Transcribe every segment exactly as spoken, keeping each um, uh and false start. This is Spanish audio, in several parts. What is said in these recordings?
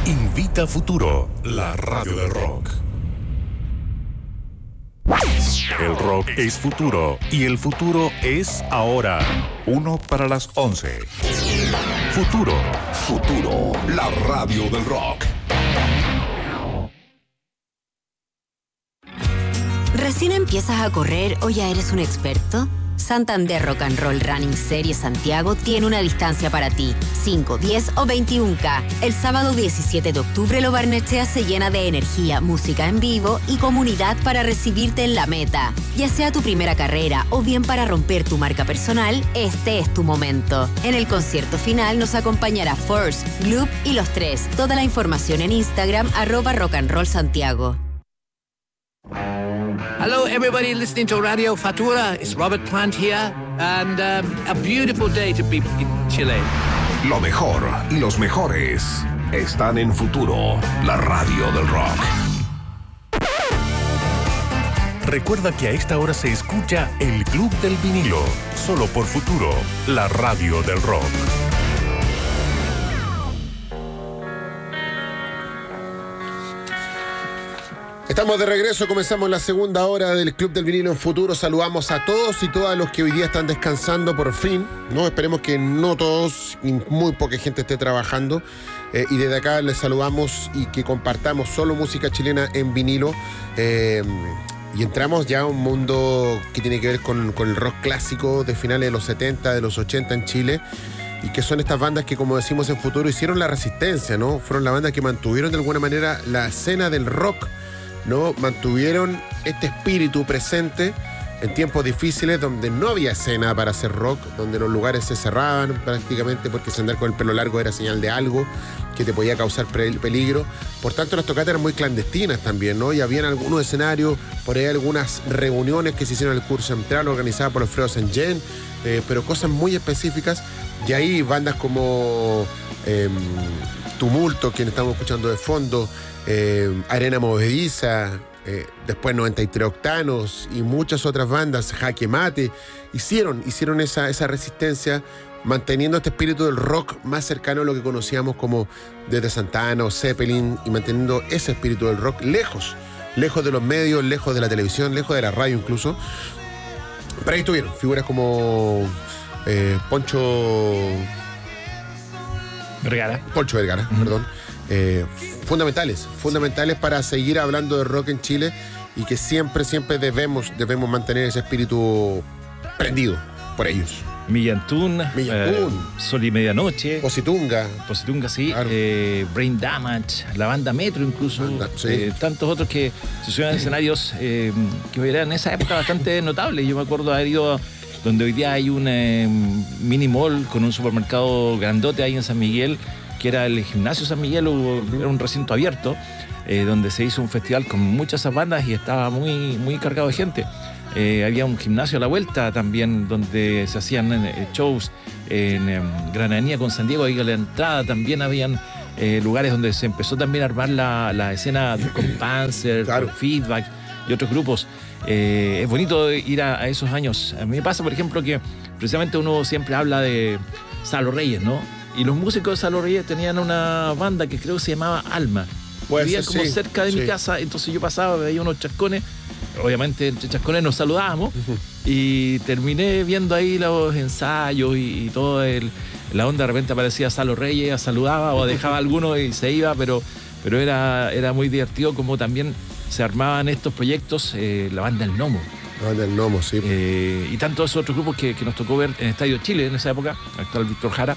Invita a Futuro, la radio del rock. El rock es futuro y el futuro es ahora. Uno para las once. Futuro. Futuro, la radio del rock. ¿Recién empiezas a correr o ya eres un experto? Santander Rock and Roll Running Series Santiago tiene una distancia para ti, cinco, diez o veintiún K. El sábado diecisiete de octubre Lo Barnechea se llena de energía, música en vivo y comunidad para recibirte en la meta. Ya sea tu primera carrera o bien para romper tu marca personal, este es tu momento. En el concierto final nos acompañará Force, Gloop y Los Tres. Toda la información en Instagram, arroba Rock and Roll Santiago. Hello, everybody listening to Radio Futura. It's Robert Plant here, and um, a beautiful day to be in Chile. Lo mejor y los mejores están en Futuro, la radio del rock. Recuerda que a esta hora se escucha el Club del Vinilo, solo por Futuro, la radio del rock. Estamos de regreso, comenzamos la segunda hora del Club del Vinilo en Futuro. Saludamos a todos y todas los que hoy día están descansando por fin, ¿no? Esperemos que no todos, y muy poca gente esté trabajando. Eh, y desde acá les saludamos y que compartamos solo música chilena en vinilo. Eh, y entramos ya a un mundo que tiene que ver con, con el rock clásico de finales de los setenta, de los ochenta en Chile. Y que son estas bandas que, como decimos en Futuro, hicieron la resistencia, ¿no? Fueron las bandas que mantuvieron de alguna manera la escena del rock, ¿no? Mantuvieron este espíritu presente en tiempos difíciles donde no había escena para hacer rock, donde los lugares se cerraban prácticamente porque andar con el pelo largo era señal de algo que te podía causar peligro. Por tanto, las tocatas eran muy clandestinas también, ¿no? Y habían algunos escenarios, por ahí algunas reuniones que se hicieron en el Curso Central organizadas por Alfredo Saint-Jean, eh, pero cosas muy específicas. Y ahí bandas como eh, Tumulto, quien estamos escuchando de fondo, Eh, Arena Movediza, eh, después noventa y tres Octanos y muchas otras bandas, Jaque Mate, hicieron, hicieron esa, esa resistencia, manteniendo este espíritu del rock más cercano a lo que conocíamos como desde Santana o Zeppelin, y manteniendo ese espíritu del rock lejos, lejos de los medios, lejos de la televisión, lejos de la radio incluso. Pero ahí estuvieron figuras como eh, Poncho Vergara. Poncho Vergara, uh-huh. perdón. Eh, fundamentales, fundamentales para seguir hablando de rock en Chile, y que siempre, siempre debemos, debemos mantener ese espíritu prendido por ellos. Millantún, Millantún. Eh, Sol y Medianoche, Positunga, Positunga, sí, claro. eh, Brain Damage, la banda Metro incluso, banda, sí. eh, tantos otros que se subían a escenarios eh, que eran en esa época bastante notables. Yo me acuerdo haber ido a donde hoy día hay un eh, mini mall con un supermercado grandote ahí en San Miguel, que era el Gimnasio San Miguel, era un recinto abierto, eh, donde se hizo un festival con muchas bandas y estaba muy, muy cargado de gente. Eh, había un gimnasio a la vuelta también, donde se hacían eh, shows en eh, Granadía con San Diego, ahí a la entrada también habían eh, lugares donde se empezó también a armar la, la escena con Panzer, claro. con Feedback y otros grupos. Eh, es bonito ir a, a esos años. A mí me pasa, por ejemplo, que precisamente uno siempre habla de Salo Reyes, ¿no? Y los músicos de Salo Reyes tenían una banda que creo que se llamaba Alma. Vivía como sí, cerca de sí. mi casa, entonces yo pasaba, veía unos chascones, obviamente entre chascones nos saludábamos, uh-huh. y terminé viendo ahí los ensayos y, y todo el, la onda. De repente aparecía Salo Reyes, saludaba o dejaba alguno y se iba, pero, pero era, era muy divertido como también se armaban estos proyectos, eh, la banda El Gnomo. La banda El Gnomo, sí. Eh, y tantos otros grupos que, que nos tocó ver en Estadio Chile en esa época, actual Víctor Jara.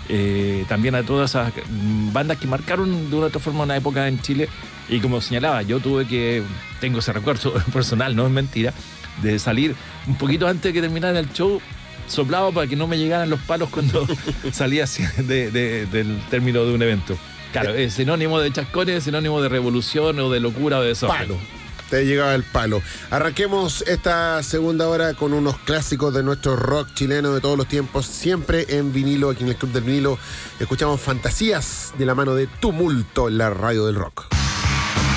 Eh, también a todas esas bandas que marcaron de una u otra forma una época en Chile. Y como señalaba, yo tuve que, tengo ese recuerdo personal, no es mentira, de salir un poquito antes de que terminara el show, soplado para que no me llegaran los palos cuando salía de, de, del término de un evento. Claro, es sinónimo de chascones, es sinónimo de revolución o de locura o de desorden. Palo. Te llegaba el palo. Arranquemos esta segunda hora con unos clásicos de nuestro rock chileno de todos los tiempos, siempre en vinilo, aquí en el Club del Vinilo. Escuchamos Fantasías de la mano de Tumulto en la radio del rock.